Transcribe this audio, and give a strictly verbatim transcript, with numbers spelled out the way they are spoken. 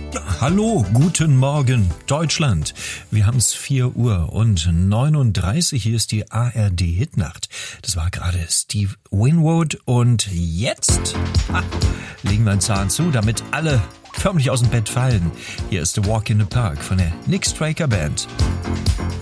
Ja, hallo, guten Morgen, Deutschland. Wir haben es vier Uhr und neununddreißig. Hier ist die A R D-Hitnacht. Das war gerade Steve Winwood und jetzt ha, legen wir einen Zahn zu, damit alle förmlich aus dem Bett fallen. Hier ist The Walk in the Park von der Nick Straker Band.